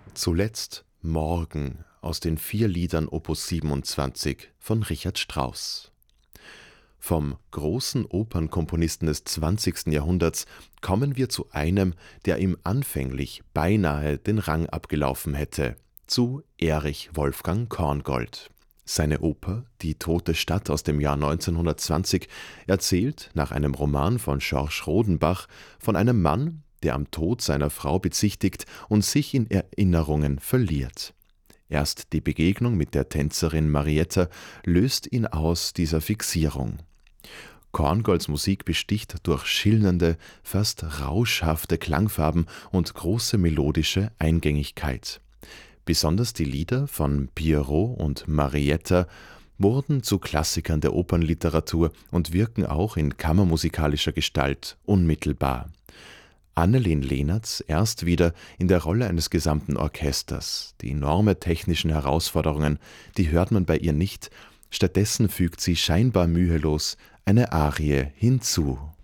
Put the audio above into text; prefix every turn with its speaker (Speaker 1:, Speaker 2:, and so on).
Speaker 1: Zuletzt Morgen aus den 4 Liedern Opus 27 von Richard Strauss. Vom großen Opernkomponisten des 20. Jahrhunderts kommen wir zu einem, der ihm anfänglich beinahe den Rang abgelaufen hätte, zu Erich Wolfgang Korngold. Seine Oper Die tote Stadt aus dem Jahr 1920 erzählt, nach einem Roman von Georges Rodenbach, von einem Mann, der am Tod seiner Frau bezichtigt und sich in Erinnerungen verliert. Erst die Begegnung mit der Tänzerin Marietta löst ihn aus dieser Fixierung. Korngolds Musik besticht durch schillernde, fast rauschhafte Klangfarben und große melodische Eingängigkeit. Besonders die Lieder von Pierrot und Marietta wurden zu Klassikern der Opernliteratur und wirken auch in kammermusikalischer Gestalt unmittelbar. Annelien Lehnertz erst wieder in der Rolle eines gesamten Orchesters. Die enormen technischen Herausforderungen, die hört man bei ihr nicht, stattdessen fügt sie scheinbar mühelos eine Arie hinzu.